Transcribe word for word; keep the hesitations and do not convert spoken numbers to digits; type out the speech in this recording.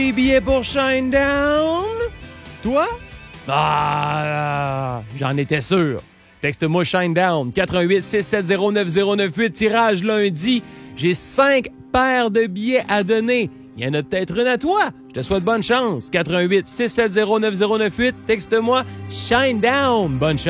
Des billets pour Shinedown? Toi? Ah, j'en étais sûr. Texte-moi Shinedown, quatre un huit, six sept zéro, neuf zéro neuf huit, tirage lundi. J'ai cinq paires de billets à donner. Il y en a peut-être une à toi. Je te souhaite bonne chance. quatre un huit, six sept zéro, neuf zéro neuf huit, texte-moi Shinedown. Bonne chance.